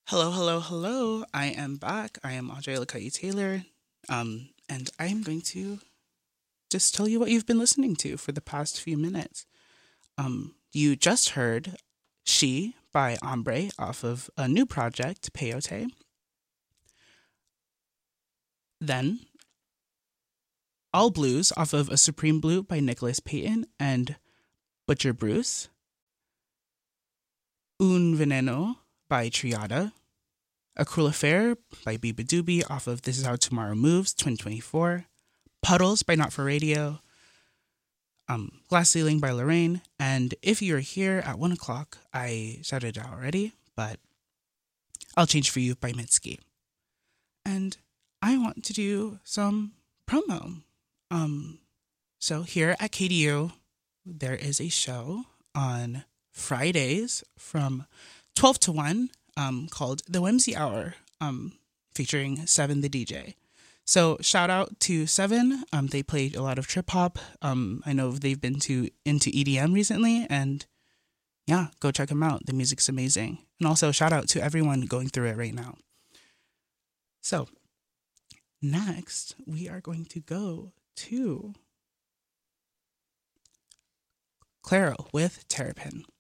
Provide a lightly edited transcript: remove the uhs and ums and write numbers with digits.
Hello, hello, hello. I am back. I am Audrey Lakai Taylor. And I am going to just tell you what you've been listening to for the past few minutes. You just heard She by Ombre off of a new project, Peyote. Then All Blues off of A Supreme Blue by Nicholas Payton and Butcher Bruce. Un Veneno by Triada. A Cruel Affair by Biba Doobie off of This Is How Tomorrow Moves 2024. Puddles by Not for Radio. Glass Ceiling by Lorraine. And If You're Here at 1 o'clock, I shouted it out already, but I'll Change For You by Mitski. And I want to do some promo. So here at KDU, there is a show on Fridays from 12 to 1 called The Whimsy Hour, featuring Seven the DJ. So shout out to Seven. They played a lot of trip hop. I know they've been into EDM recently, and yeah, go check them out. The music's amazing. And also shout out to everyone going through it right now. So next, we are going to go to Clairo with Terrapin.